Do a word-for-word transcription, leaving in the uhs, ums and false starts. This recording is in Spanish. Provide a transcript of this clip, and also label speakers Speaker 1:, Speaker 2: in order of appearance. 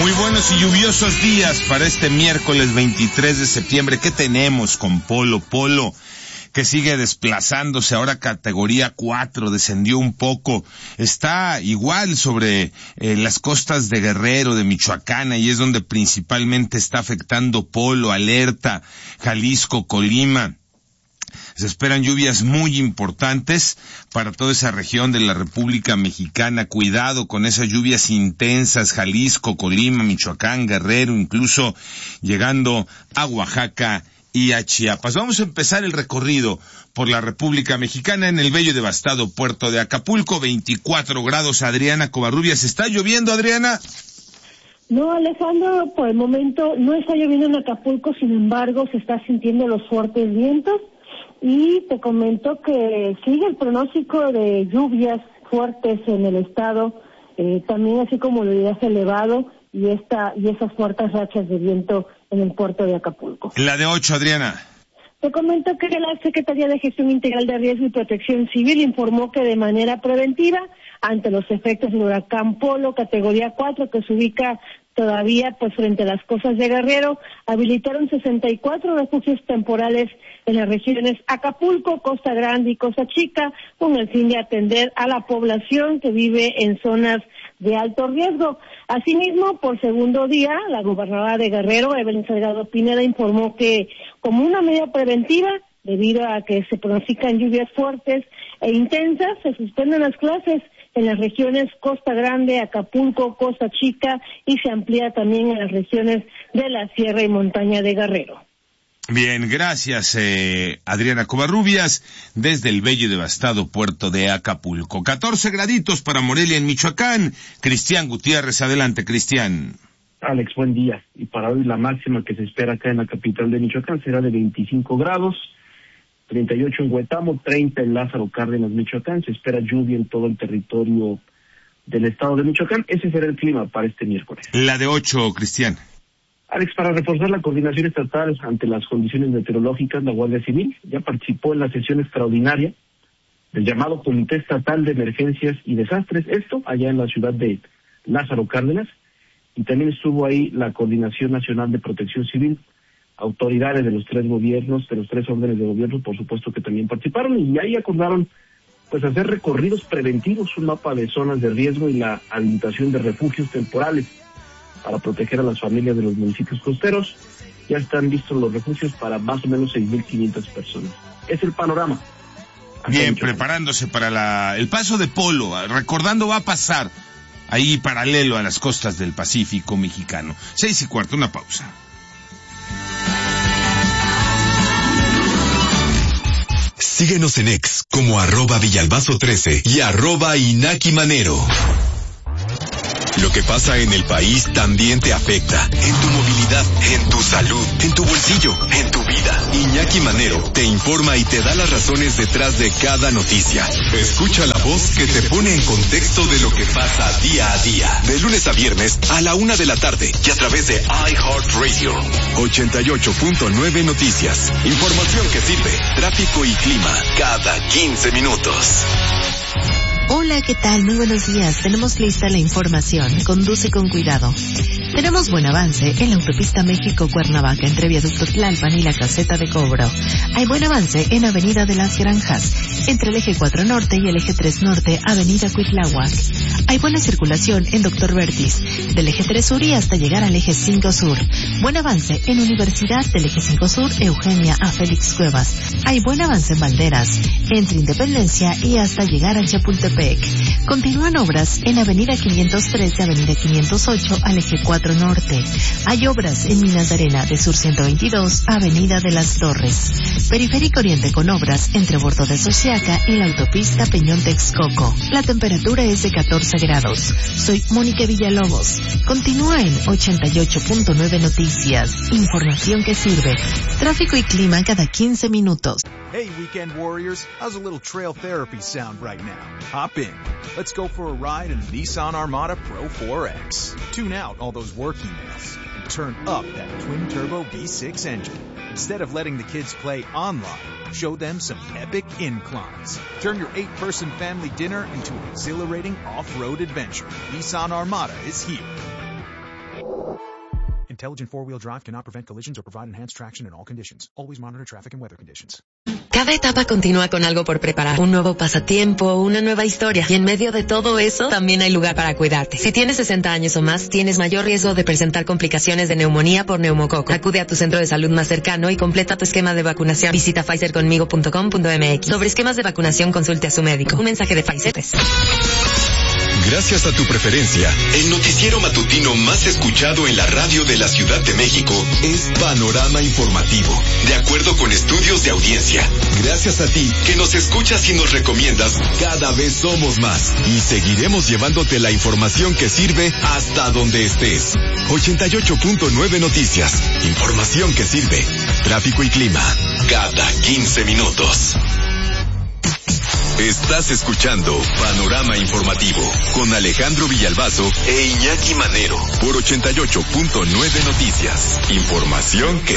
Speaker 1: Muy buenos y lluviosos días para este miércoles veintitrés de septiembre. ¿Qué tenemos con Polo? Polo, que sigue desplazándose, ahora categoría cuatro, descendió un poco. Está igual sobre eh, las costas de Guerrero, de Michoacán, y es donde principalmente está afectando Polo, Alerta, Jalisco, Colima. Se esperan lluvias muy importantes para toda esa región de la República Mexicana. Cuidado con esas lluvias intensas, Jalisco, Colima, Michoacán, Guerrero, incluso llegando a Oaxaca y a Chiapas. Vamos a empezar el recorrido por la República Mexicana en el bello y devastado puerto de Acapulco. veinticuatro grados, Adriana Covarrubias. ¿Está lloviendo, Adriana?
Speaker 2: No, Alejandro, por el momento no está lloviendo en Acapulco, sin embargo se está sintiendo los fuertes vientos. Y te comento que sigue el pronóstico de lluvias fuertes en el estado, eh, también así como oleaje elevado y esta y esas fuertes rachas de viento en el puerto de Acapulco.
Speaker 1: La de ocho, Adriana.
Speaker 2: Te comento que la Secretaría de Gestión Integral de Riesgo y Protección Civil informó que de manera preventiva, ante los efectos del huracán Polo, categoría cuatro, que se ubica todavía pues frente a las costas de Guerrero, habilitaron sesenta y cuatro refugios temporales en las regiones Acapulco, Costa Grande y Costa Chica, con el fin de atender a la población que vive en zonas de alto riesgo. Asimismo, por segundo día, la gobernadora de Guerrero, Evelyn Salgado Pineda, informó que como una medida preventiva, debido a que se pronostican lluvias fuertes e intensas, se suspenden las clases en las regiones Costa Grande, Acapulco, Costa Chica, y se amplía también en las regiones de la Sierra y Montaña de Guerrero.
Speaker 1: Bien, gracias, eh, Adriana Covarrubias, desde el bello y devastado puerto de Acapulco. catorce graditos para Morelia, en Michoacán. Cristian Gutiérrez, adelante, Cristian.
Speaker 3: Alex, buen día. Y para hoy la máxima que se espera acá en la capital de Michoacán será de veinticinco grados, treinta y ocho en Huetamo, treinta en Lázaro Cárdenas, Michoacán. Se espera lluvia en todo el territorio del estado de Michoacán. Ese será el clima para este miércoles.
Speaker 1: La de ocho, Cristian.
Speaker 3: Alex, para reforzar la coordinación estatal ante las condiciones meteorológicas, la Guardia Civil ya participó en la sesión extraordinaria del llamado Comité Estatal de Emergencias y Desastres, esto allá en la ciudad de Lázaro Cárdenas, y también estuvo ahí la Coordinación Nacional de Protección Civil, autoridades de los tres gobiernos, de los tres órdenes de gobierno, por supuesto que también participaron, y ahí acordaron pues hacer recorridos preventivos, un mapa de zonas de riesgo y la habilitación de refugios temporales para proteger a las familias de los municipios costeros. Ya están listos los refugios para más o menos seis mil quinientas personas. Es el panorama.
Speaker 1: Bien, preparándose para la, el paso de Polo, recordando va a pasar ahí paralelo a las costas del Pacífico mexicano. Seis y cuarto, una pausa.
Speaker 4: Síguenos en X como arroba Villalbazo trece y arroba Inaki Manero. Lo que pasa en el país también te afecta. En tu movilidad, en tu salud, en tu bolsillo, en tu vida. Iñaki Manero te informa y te da las razones detrás de cada noticia. Escucha la voz que te pone en contexto de lo que pasa día a día. De lunes a viernes a la una de la tarde y a través de iHeartRadio. ochenta y ocho punto nueve Noticias. Información que sirve. Tráfico y clima cada quince minutos.
Speaker 5: Hola, ¿qué tal? Muy buenos días. Tenemos lista la información. Conduce con cuidado. Tenemos buen avance en la autopista México-Cuernavaca entre Viaducto Tlalpan y la Caseta de Cobro. Hay buen avance en Avenida de las Granjas, entre el eje cuatro Norte y el eje tres Norte, Avenida Cuitláhuac. Hay buena circulación en Doctor Vertis, del eje tres Sur y hasta llegar al eje cinco Sur. Buen avance en Universidad del eje cinco Sur, Eugenia a Félix Cuevas. Hay buen avance en Valderas, entre Independencia y hasta llegar a Chapultepec. Continúan obras en Avenida quinientos tres de Avenida quinientos ocho al eje cuatro Norte. Hay obras en Minas de Arena de Sur ciento veintidós, Avenida de las Torres. Periférico Oriente con obras entre Bordo de Sociaca y la autopista Peñón-Texcoco. La temperatura es de catorce grados. Soy Mónica Villalobos. Continúa en ochenta y ocho punto nueve Noticias. Información que sirve. Tráfico y clima cada quince minutos.
Speaker 6: Hey, weekend warriors. How's a little trail therapy sound right now? Hop in. Let's go for a ride in the Nissan Armada Pro four X. Tune out all those work emails and turn up that twin-turbo V six engine. Instead of letting the kids play online, show them some epic inclines. Turn your eight-person family dinner into an exhilarating off-road adventure. Nissan Armada is here. Intelligent four-wheel drive cannot prevent collisions or provide enhanced traction in all conditions. Always monitor traffic and weather conditions.
Speaker 7: Cada etapa continúa con algo por preparar. Un nuevo pasatiempo, una nueva historia. Y en medio de todo eso, también hay lugar para cuidarte. Si tienes sesenta años o más, tienes mayor riesgo de presentar complicaciones de neumonía por neumococo. Acude a tu centro de salud más cercano y completa tu esquema de vacunación. Visita Pfizer conmigo punto com punto m x. Sobre esquemas de vacunación, consulte a su médico. Un mensaje de Pfizer.
Speaker 4: Gracias a tu preferencia, el noticiero matutino más escuchado en la radio de la Ciudad de México es Panorama Informativo, de acuerdo con estudios de audiencia. Gracias a ti, que nos escuchas y nos recomiendas, cada vez somos más y seguiremos llevándote la información que sirve hasta donde estés. ochenta y ocho punto nueve Noticias, información que sirve. Tráfico y clima, cada quince minutos. Estás escuchando Panorama Informativo con Alejandro Villalbazo e Iñaki Manero por ochenta y ocho punto nueve Noticias. Información que